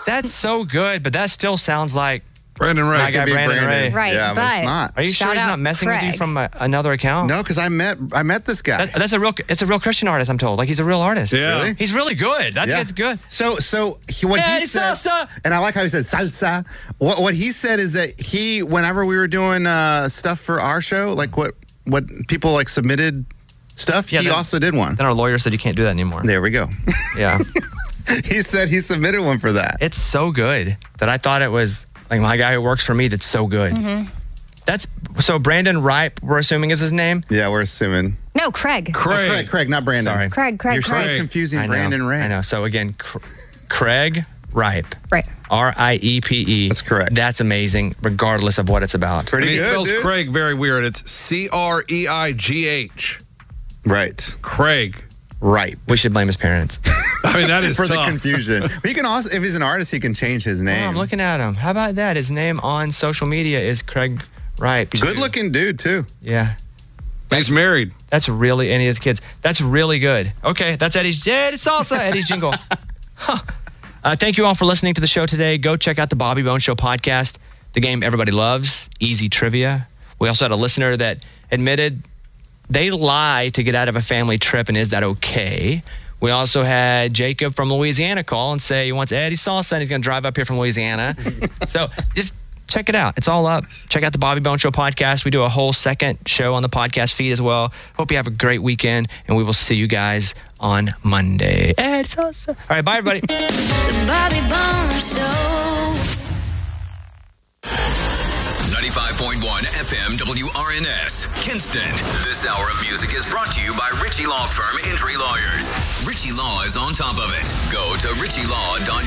That's so good, but that still sounds like Brandon Ray. my guy Brandon Ray. Right, Yeah, but it's but- not. Are you sure Shout he's out not messing with you Craig. from another account? No, because I met this guy. It's a real Christian artist, I'm told. Like, he's a real artist. Yeah. Really? He's really good. Yeah. That's good. So what Hey, he said, salsa. and I like how he said salsa. What he said is that whenever we were doing stuff for our show, like what people like submitted stuff, Yeah, he then- also did one. Then our lawyer said you can't do that anymore. There we go. Yeah. He said he submitted one for that. It's so good that I thought it was like my guy who works for me that's so good. That's so Brandon Ripe, we're assuming is his name. Yeah, we're assuming. No, Craig. Craig, not Brandon. Sorry. Craig. You're so Craig. confusing I know, Brandon Ray. I know. So again, Craig Ripe. Right. RIEPE. That's correct. That's amazing, regardless of what it's about. Pretty And he good, spells dude. Craig very weird. It's CREIGH. Right. Craig. Right. We should blame his parents. I mean, that is For the tough. confusion. But he can also, if he's an artist, he can change his Oh, name. I'm looking at him. How about that? His name on social media is Craig Ripe. Good looking dude, too. Yeah. He's married. That's really, and his kids. That's really good. Okay, that's Eddie's. Yeah, it's salsa. Eddie's jingle. Huh. Thank you all for listening to the show today. Go check out the Bobby Bones Show podcast, the game everybody loves, Easy Trivia. We also had a listener that admitted they lie to get out of a family trip, and is that okay? We also had Jacob from Louisiana call and say he wants Eddie salsa, and he's going to drive up here from Louisiana. So just check it out. It's all up. Check out the Bobby Bones Show podcast. We do a whole second show on the podcast feed as well. Hope you have a great weekend, and we will see you guys on Monday. Eddie salsa. All right, bye, everybody. The Bobby Bones Show. 95.1 FM WRNS, Kinston. This hour of music is brought to you by Ritchie Law Firm Injury Lawyers. Ritchie Law is on top of it. Go to ritchielaw.com.